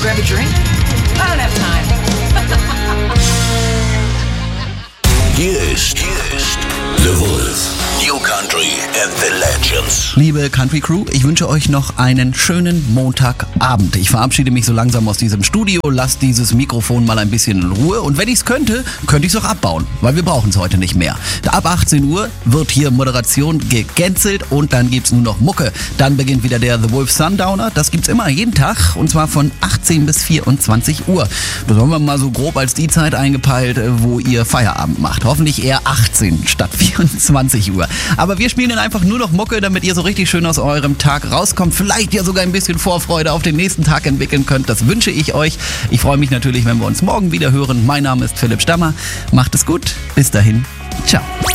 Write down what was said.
grab a drink? I don't have time. Hier ist The Wolf. New Country and the Legends. Liebe Country Crew, ich wünsche euch noch einen schönen Montagabend. Ich verabschiede mich so langsam aus diesem Studio, lasst dieses Mikrofon mal ein bisschen in Ruhe und wenn ich es könnte ich es auch abbauen, weil wir brauchen es heute nicht mehr. Ab 18 Uhr wird hier Moderation gecancelt und dann gibt's nur noch Mucke. Dann beginnt wieder der The Wolf Sundowner, das gibt's immer jeden Tag und zwar von 18 bis 24 Uhr. Das haben wir mal so grob als die Zeit eingepeilt, wo ihr Feierabend macht. Hoffentlich eher 18 statt 24 Uhr. Aber wir spielen dann einfach nur noch Mucke, damit ihr so richtig schön aus eurem Tag rauskommt. Vielleicht ja sogar ein bisschen Vorfreude auf den nächsten Tag entwickeln könnt. Das wünsche ich euch. Ich freue mich natürlich, wenn wir uns morgen wieder hören. Mein Name ist Philipp Stammer. Macht es gut. Bis dahin. Ciao.